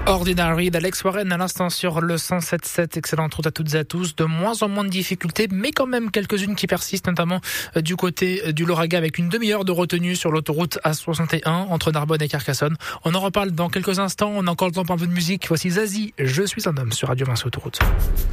Ordinary d'Alex Warren à l'instant sur le 107.7. Excellente route à toutes et à tous. De moins en moins de difficultés, mais quand même quelques-unes qui persistent, notamment du côté du Lauraga avec une demi-heure de retenue sur l'autoroute A61 entre Narbonne et Carcassonne. On en reparle dans quelques instants. On a encore le temps pour un peu de musique. Voici Zazie, Je suis un homme sur Radio Vinci Autoroute.